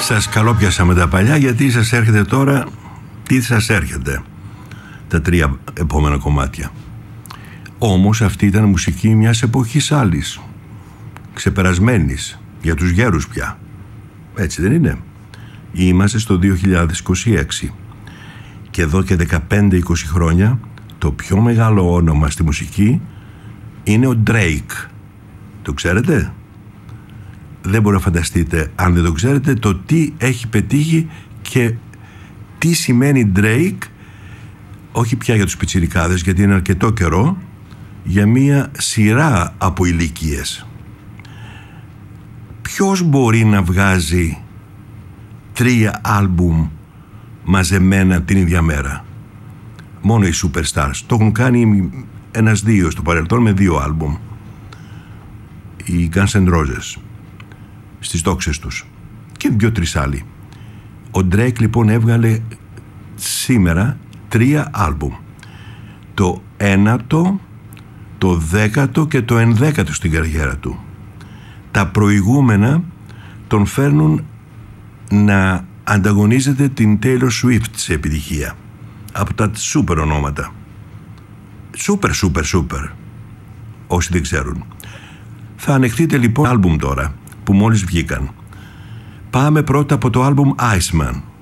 Σας καλόπιασα με τα παλιά, γιατί σας έρχεται τώρα. Τι σας έρχεται? Τα 3 επόμενα κομμάτια. Όμως αυτή ήταν μουσική μιας εποχής άλλης, ξεπερασμένης, για τους γέρους πια. Έτσι δεν είναι? Είμαστε στο 2026 και εδώ και 15-20 χρόνια το πιο μεγάλο όνομα στη μουσική είναι ο Drake. Το ξέρετε? Δεν μπορείτε να φανταστείτε, αν δεν το ξέρετε, το τι έχει πετύχει και τι σημαίνει Drake, όχι πια για τους πιτσιρικάδες, γιατί είναι αρκετό καιρό, για μία σειρά από ηλικίες. Ποιος μπορεί να βγάζει 3 άλμπουμ μαζεμένα την ίδια μέρα? Μόνο οι superstars. Το έχουν κάνει 1-2 στο παρελθόν με 2 άλμπουμ. Οι Guns N' Roses στις τόξες τους και 2-3 άλλοι. Ο Drake λοιπόν έβγαλε σήμερα 3 άλμπουμ. Το 9ο, το 10ο και το 11ο στην καριέρα του. Τα προηγούμενα τον φέρνουν να ανταγωνίζεται την Taylor Swift σε επιτυχία. Από τα σούπερ ονόματα. Σούπερ. Όσοι δεν ξέρουν. Θα ανεχτείτε λοιπόν άλμπουμ τώρα που μόλις βγήκαν. Πάμε πρώτα από το άλμπουμ Iceman.